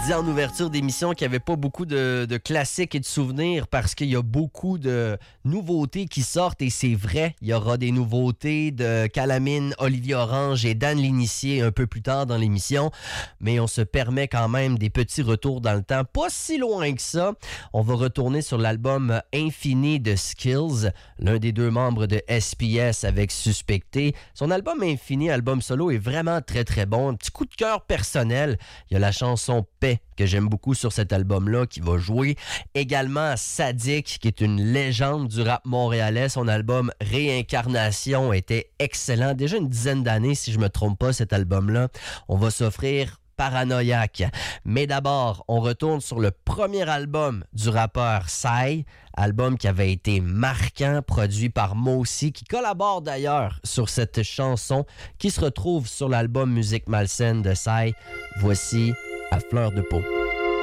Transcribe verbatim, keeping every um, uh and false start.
disais en ouverture d'émission qu'il n'y avait pas beaucoup de, de classiques et de souvenirs parce qu'il y a beaucoup de nouveautés qui sortent et c'est vrai, il y aura des nouveautés de Calamine, Olivier Orange et Dan L'Initié un peu plus tard dans l'émission, mais on se permet quand même des petits retours dans le temps, pas si loin que ça. On va retourner sur l'album Infini de Skills, l'un des deux membres de S P S avec Suspecté. Son album Infini, album solo, est vraiment très très bon, un petit coup de cœur personnel. Il y a la chanson Paix que j'aime beaucoup sur cet album-là qui va jouer. Également Sadik qui est une légende du rap montréalais. Son album Réincarnation était excellent. Déjà une dizaine d'années si je me trompe pas cet album-là. On va s'offrir Paranoïaque. Mais d'abord, on retourne sur le premier album du rappeur Psy, album qui avait été marquant, produit par Mossy, qui collabore d'ailleurs sur cette chanson qui se retrouve sur l'album Musique Malsaine de Psy. Voici À fleur de peau.